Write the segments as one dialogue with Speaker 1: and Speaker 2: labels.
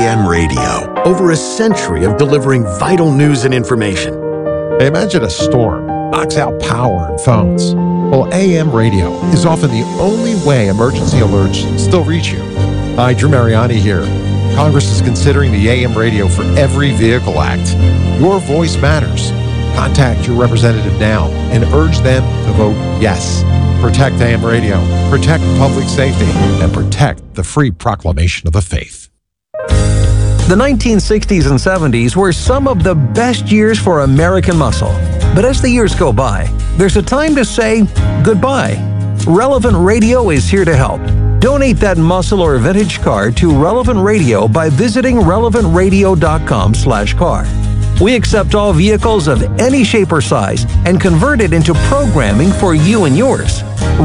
Speaker 1: AM radio, over a century of delivering vital news and information.
Speaker 2: Imagine a storm knocks out power and phones. Well, AM radio is often the only way emergency alerts still reach you. Hi, Drew Mariani here. Congress is considering the AM radio for Every Vehicle Act. Your voice matters. Contact your representative now and urge them to vote yes. Protect AM radio, protect public safety, and protect the free proclamation of the faith.
Speaker 3: The 1960s and 70s were some of the best years for American muscle. But as the years go by, there's a time to say goodbye. Relevant Radio is here to help. Donate that muscle or vintage car to Relevant Radio by visiting relevantradio.com/car. We accept all vehicles of any shape or size and convert it into programming for you and yours.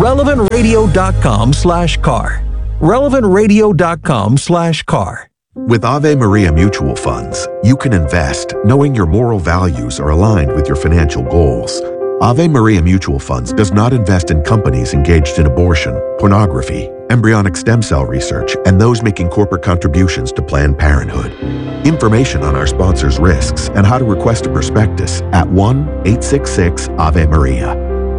Speaker 3: relevantradio.com/car. relevantradio.com/car.
Speaker 4: With Ave Maria Mutual Funds, you can invest knowing your moral values are aligned with your financial goals. Ave Maria Mutual Funds does not invest in companies engaged in abortion, pornography, embryonic stem cell research, and those making corporate contributions to Planned Parenthood. Information on our sponsors' risks and how to request a prospectus at 1-866-AVE-MARIA.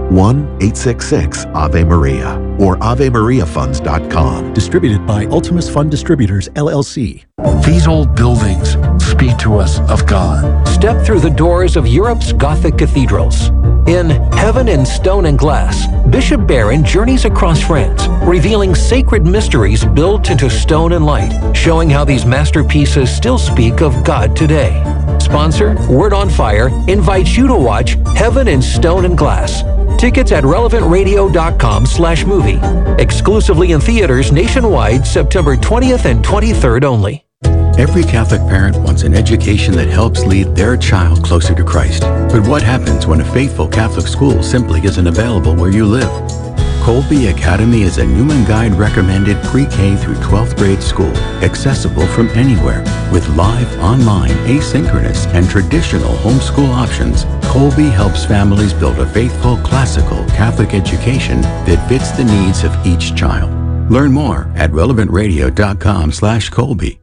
Speaker 4: 1-866-AVE-MARIA or AveMariaFunds.com.
Speaker 5: Distributed by Ultimus Fund Distributors, LLC.
Speaker 6: These old buildings speak to us of God.
Speaker 3: Step through the doors of Europe's Gothic cathedrals. In Heaven in Stone and Glass, Bishop Barron journeys across France, revealing sacred mysteries built into stone and light, showing how these masterpieces still speak of God today. Sponsor, Word on Fire, invites you to watch Heaven in Stone and Glass. Tickets at relevantradio.com/movie. Exclusively in theaters nationwide, September 20th and 23rd only.
Speaker 7: Every Catholic parent wants an education that helps lead their child closer to Christ. But what happens when a faithful Catholic school simply isn't available where you live? Colby Academy is a Newman Guide recommended pre-K through 12th grade school, accessible from anywhere. With live, online, asynchronous, and traditional homeschool options, Colby helps families build a faithful, classical Catholic education that fits the needs of each child. Learn more at relevantradio.com/Colby.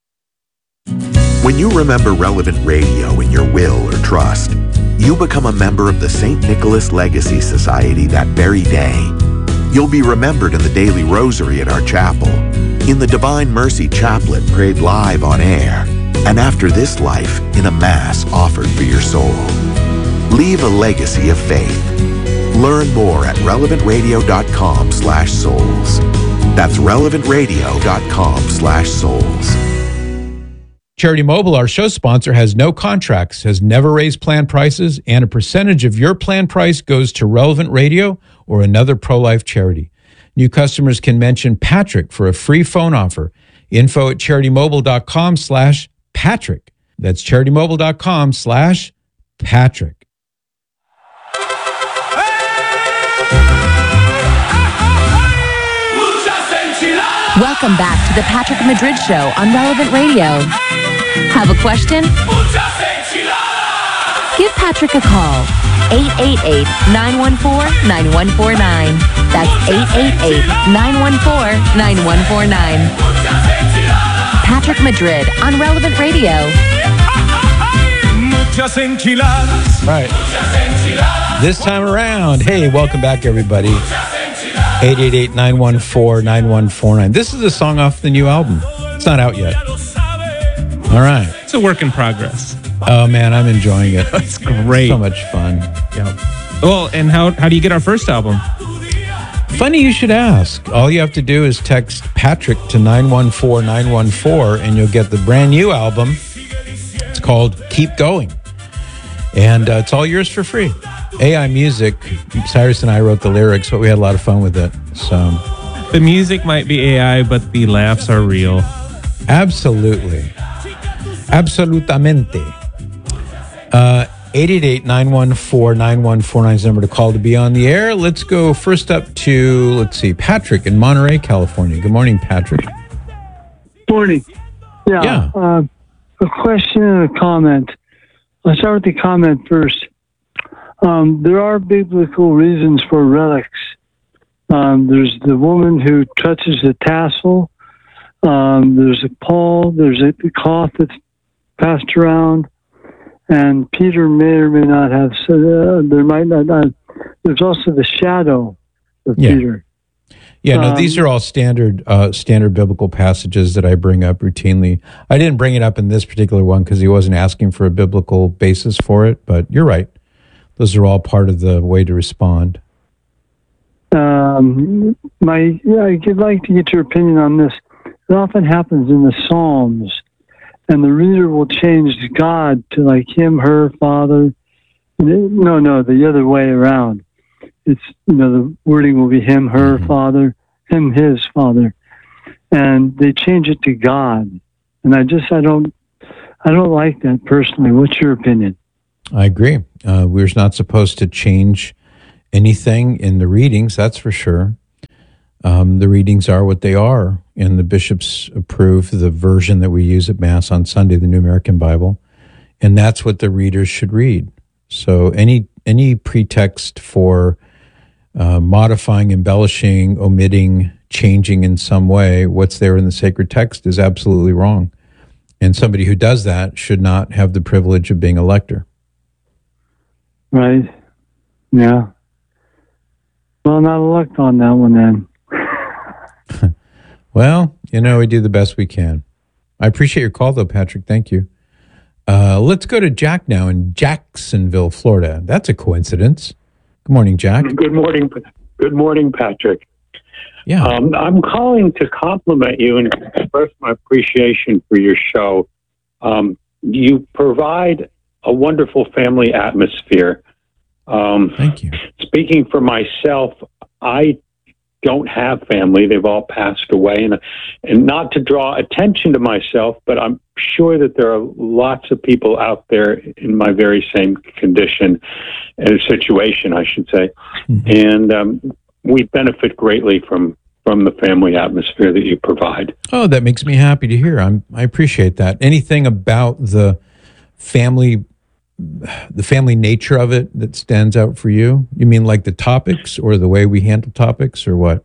Speaker 4: When you remember Relevant Radio in your will or trust, you become a member of the St. Nicholas Legacy Society that very day. You'll be remembered in the daily rosary at our chapel, in the Divine Mercy Chaplet prayed live on air, and after this life in a Mass offered for your soul. Leave a legacy of faith. Learn more at relevantradio.com/souls. That's relevantradio.com/souls.
Speaker 8: Charity Mobile, our show sponsor, has no contracts, has never raised plan prices, and a percentage of your plan price goes to Relevant Radio or another pro-life charity. New customers can mention Patrick for a free phone offer. Info at CharityMobile.com/Patrick. That's CharityMobile.com/Patrick.
Speaker 9: Welcome back to the Patrick Madrid Show on Relevant Radio. Have a question? Give Patrick a call. 888-914-9149. That's 888-914-9149. Patrick Madrid on Relevant Radio.
Speaker 8: Right. This time around, hey, welcome back, everybody. 888-914-9149. This is a song off the new album. It's not out yet. All right.
Speaker 10: It's a work in progress.
Speaker 8: Oh, man, I'm enjoying it.
Speaker 10: It's great.
Speaker 8: So much fun.
Speaker 10: Yep. Well, and how do you get our first album?
Speaker 8: Funny you should ask. All you have to do is text Patrick to 914-914, and you'll get the brand new album. It's called Keep Going. And it's all yours for free. AI Music. Cyrus and I wrote the lyrics, but we had a lot of fun with it. So
Speaker 10: the music might be AI, but the laughs are real.
Speaker 8: Absolutely. Absolutamente. 888-914-9149 is the number to call to be on the air. Let's go first up to, Patrick in Monterey, California. Good morning, Patrick.
Speaker 11: Morning. Yeah. A question and a comment. I'll start with the comment first. There are biblical reasons for relics. There's the woman who touches the tassel There's a Paul, there's a cloth that's passed around, and Peter may or may not have, there might not, there's also the shadow of Peter.
Speaker 8: Yeah, no, these are all standard biblical passages that I bring up routinely. I didn't bring it up in this particular one because he wasn't asking for a biblical basis for it, but you're right. Those are all part of the way to respond.
Speaker 11: I'd like to get your opinion on this. It often happens in the Psalms, and the reader will change God to like him, her, father. No, the other way around. It's, the wording will be him, her, father, him, his father. And they change it to God. And I don't like that personally. What's your opinion?
Speaker 8: I agree. We're not supposed to change anything in the readings, that's for sure. The readings are what they are, and the bishops approve the version that we use at Mass on Sunday, the New American Bible, and that's what the readers should read. So any pretext for modifying, embellishing, omitting, changing in some way what's there in the sacred text is absolutely wrong. And somebody who does that should not have the privilege of being a lector.
Speaker 11: Right. Yeah. Well, not elect on that one then.
Speaker 8: Well, we do the best we can. I appreciate your call, though, Patrick. Thank you. Let's go to Jack now in Jacksonville, Florida. That's a coincidence. Good morning, Jack.
Speaker 12: Good morning. Good morning, Patrick.
Speaker 8: Yeah.
Speaker 12: I'm calling to compliment you and express my appreciation for your show. You provide a wonderful family atmosphere.
Speaker 8: Thank you.
Speaker 12: Speaking for myself, I don't have family. They've all passed away. And not to draw attention to myself, but I'm sure that there are lots of people out there in my very same condition and situation, I should say. Mm-hmm. And we benefit greatly from the family atmosphere that you provide.
Speaker 8: Oh, that makes me happy to hear. I appreciate that. Anything about the family nature of it that stands out for you? You mean like the topics or the way we handle topics or what?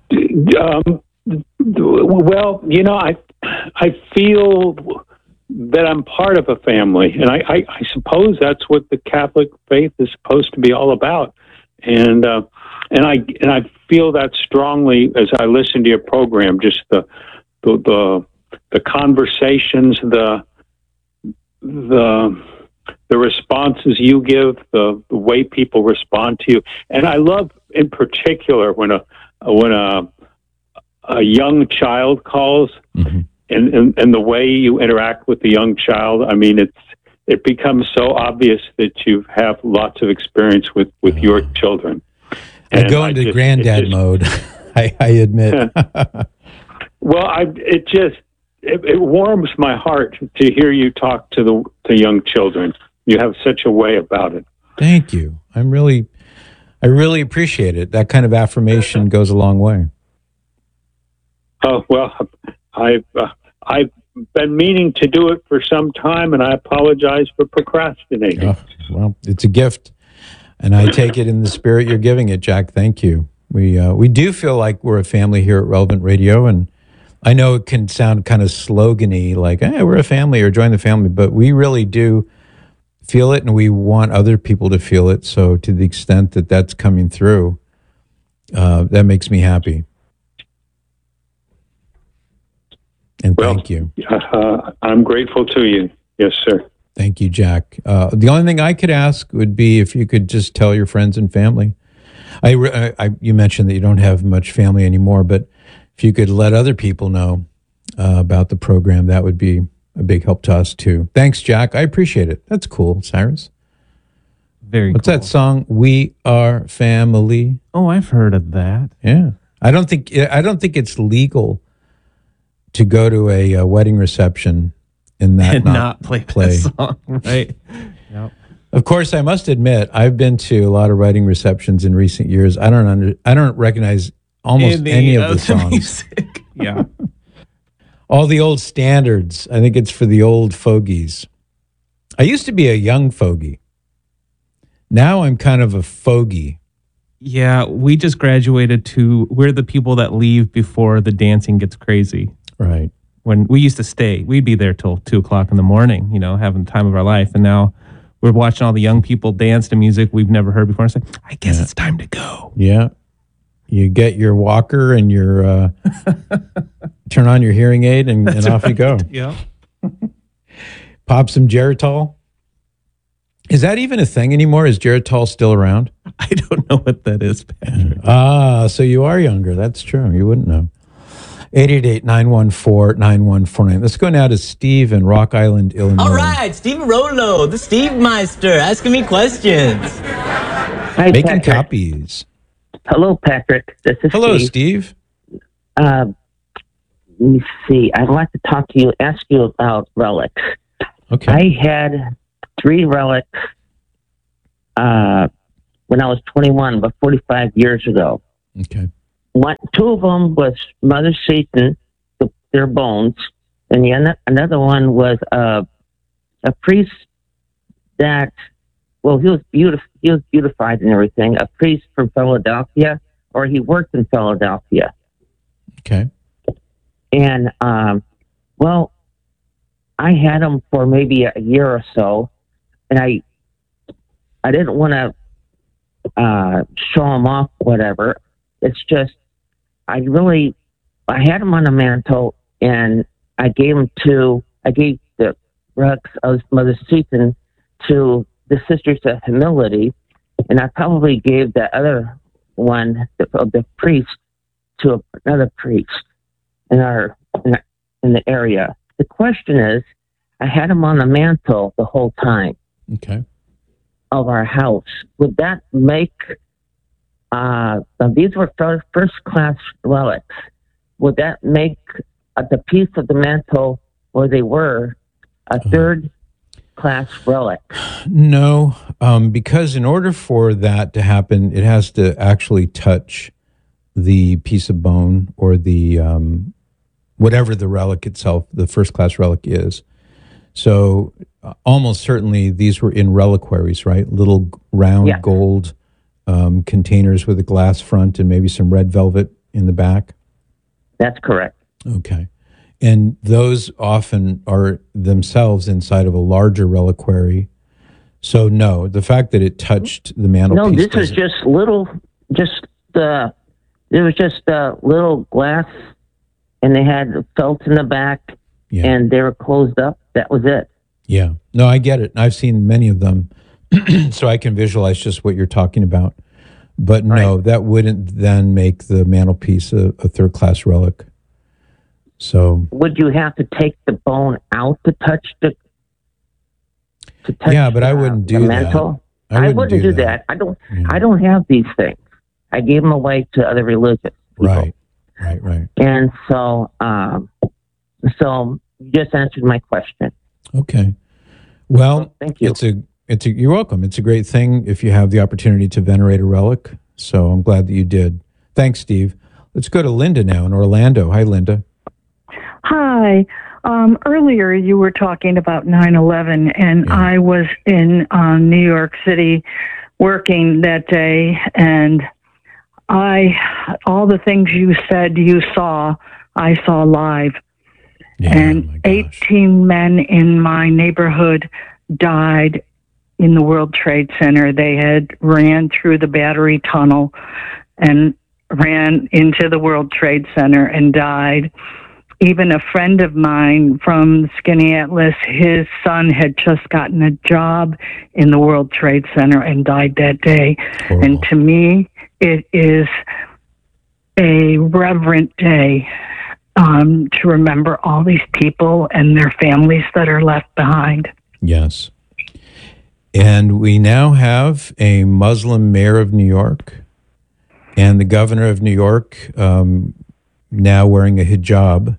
Speaker 12: Well, I feel that I'm part of a family, and I suppose that's what the Catholic faith is supposed to be all about. And I feel that strongly as I listen to your program. Just the conversations, the responses you give, the way people respond to you, and I love in particular when a young child calls, mm-hmm. and the way you interact with the young child. I mean, it becomes so obvious that you have lots of experience with your children.
Speaker 8: I go into granddad mode. I admit.
Speaker 12: Well, it warms my heart to hear you talk to young children. You have such a way about it.
Speaker 8: Thank you. I really appreciate it. That kind of affirmation goes a long way.
Speaker 12: Oh, well, I've been meaning to do it for some time, and I apologize for procrastinating.
Speaker 8: Oh, well, it's a gift, and I take it in the spirit you're giving it, Jack. Thank you. We do feel like we're a family here at Relevant Radio, and I know it can sound kind of slogan-y, like, hey, we're a family or join the family, but we really do feel it, and we want other people to feel it. So to the extent that that's coming through, that makes me happy. And thank you.
Speaker 12: I'm grateful to you. Yes, sir.
Speaker 8: Thank you, Jack. The only thing I could ask would be if you could just tell your friends and family. You mentioned that you don't have much family anymore, but if you could let other people know about the program, that would be a big help to us too. Thanks, Jack. I appreciate it. That's cool, Cyrus. What's that song? We Are Family.
Speaker 10: Oh, I've heard of that.
Speaker 8: Yeah, I don't think it's legal to go to a wedding reception and not play
Speaker 10: that song, right? Yep.
Speaker 8: Of course, I must admit, I've been to a lot of wedding receptions in recent years. I don't recognize almost any of the songs.
Speaker 10: Music. Yeah.
Speaker 8: All the old standards. I think it's for the old fogies. I used to be a young fogey. Now I'm kind of a fogey.
Speaker 10: Yeah, we just graduated to we're the people that leave before the dancing gets crazy.
Speaker 8: Right.
Speaker 10: When we used to stay, we'd be there till 2:00 in the morning, having the time of our life. And now we're watching all the young people dance to music we've never heard before. It's like, I guess it's time to go.
Speaker 8: Yeah. You get your walker and your turn on your hearing aid and off you go.
Speaker 10: Yeah.
Speaker 8: Pop some Geritol. Is that even a thing anymore? Is Geritol still around?
Speaker 10: I don't know what that is, Patrick.
Speaker 8: So you are younger. That's true. You wouldn't know. 888-914-9149. Let's go now to Steve in Rock Island, Illinois.
Speaker 13: All right, Steve Rollo, the Steve Meister, asking me questions.
Speaker 14: Hi,
Speaker 8: Making
Speaker 14: Patrick.
Speaker 8: copies.
Speaker 14: Hello, Patrick. This is
Speaker 8: Hello,
Speaker 14: Steve.
Speaker 8: Steve.
Speaker 14: Let me see. I'd like to ask you about relics.
Speaker 8: Okay.
Speaker 14: I had 3 relics when I was 21, about 45 years ago.
Speaker 8: Okay.
Speaker 14: 2 of them was Mother Satan, their bones, and another one was a priest that, well, he was beautiful. He was beautified and everything. A priest from Philadelphia, or he worked in Philadelphia.
Speaker 8: Okay.
Speaker 14: And well, I had him for maybe a year or so, and I didn't want to show him off, whatever. It's just I had him on a mantle, and I gave the relics of Mother Satan to the Sisters of Humility, and I probably gave the other one of the priest to another priest in the area. The question is, I had him on the mantle the whole time.
Speaker 8: Okay.
Speaker 14: Of our house. Would that make these were first class relics? Would that make the piece of the mantle where they were a third class relic?
Speaker 8: No, because in order for that to happen, it has to actually touch the piece of bone or the whatever the relic itself, the first class relic is. So almost certainly these were in reliquaries, right? Little round gold containers with a glass front and maybe some red velvet in the back.
Speaker 14: That's correct.
Speaker 8: Okay. And those often are themselves inside of a larger reliquary. So no, the fact that it touched the mantelpiece.
Speaker 14: No, this is just little, it was just a little glass, and they had felt in the back, and they were closed up. That was it.
Speaker 8: Yeah. No, I get it. I've seen many of them, so I can visualize just what you're talking about. But no, that wouldn't then make the mantelpiece a third-class relic. So
Speaker 14: would you have to take the bone out to touch the?
Speaker 8: Yeah, but I wouldn't do that.
Speaker 14: I wouldn't do that. I don't have these things. I gave them away to other religions.
Speaker 8: Right.
Speaker 14: And so, so you just answered my question.
Speaker 8: Okay. Well,
Speaker 14: thank you.
Speaker 8: You're welcome. It's a great thing if you have the opportunity to venerate a relic. So I'm glad that you did. Thanks, Steve. Let's go to Linda now in Orlando. Hi, Linda.
Speaker 15: Hi. Earlier you were talking about 9/11, and I was in New York City working that day, and all the things you said you saw, I saw live. And 18 men in my neighborhood died in the World Trade Center. They had ran through the Battery Tunnel and ran into the World Trade Center and died. Even a friend of mine from Skinny Atlas, his son had just gotten a job in the World Trade Center and died that day.
Speaker 8: Horrible.
Speaker 15: And to me, it is a reverent day to remember all these people and their families that are left behind.
Speaker 8: Yes. And we now have a Muslim mayor of New York and the governor of New York now wearing a hijab.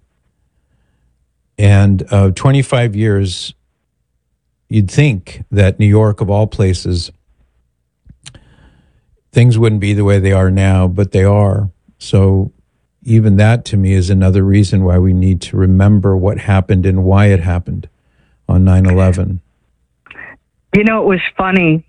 Speaker 8: And 25 years, you'd think that New York, of all places, things wouldn't be the way they are now, but they are. So even that, to me, is another reason why we need to remember what happened and why it happened on 9/11.
Speaker 15: You know, it was funny.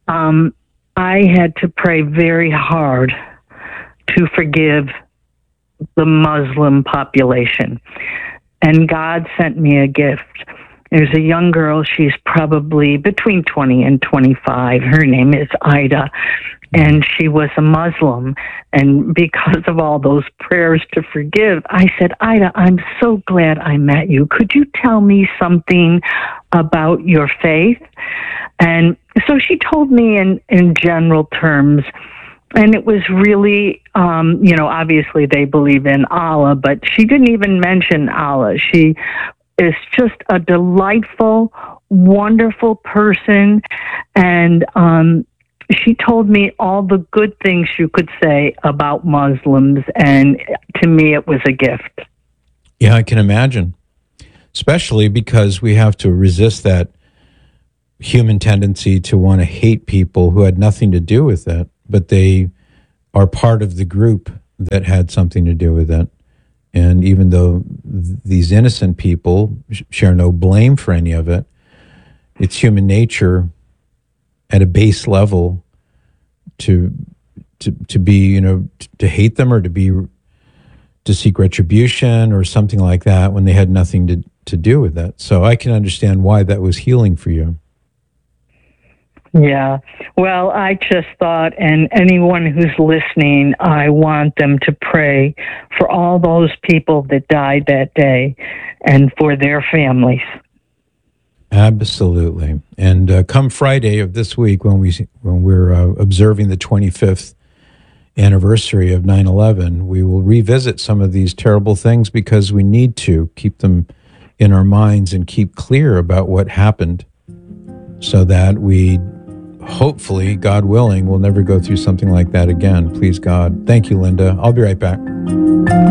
Speaker 15: I had to pray very hard to forgive the Muslim population. And God sent me a gift. There's a young girl, she's probably between 20 and 25. Her name is Ida, and she was a Muslim. And because of all those prayers to forgive, I said, Ida, I'm so glad I met you. Could you tell me something about your faith? And so she told me in general terms, and it was really, obviously they believe in Allah, but she didn't even mention Allah. She is just a delightful, wonderful person. And she told me all the good things you could say about Muslims. And to me, it was a gift.
Speaker 8: Yeah, I can imagine, especially because we have to resist that human tendency to want to hate people who had nothing to do with it, but they are part of the group that had something to do with it. And even though these innocent people share no blame for any of it, it's human nature at a base level to be, to hate them or to seek retribution or something like that when they had nothing to do with that. So I can understand why that was healing for you.
Speaker 15: Yeah. Well, I just thought, and anyone who's listening, I want them to pray for all those people that died that day and for their families.
Speaker 8: Absolutely. And come Friday of this week, when we're observing the 25th anniversary of 9/11, we will revisit some of these terrible things because we need to keep them in our minds and keep clear about what happened so that we hopefully, God willing, will never go through something like that again. Please, God. Thank you, Linda. I'll be right back.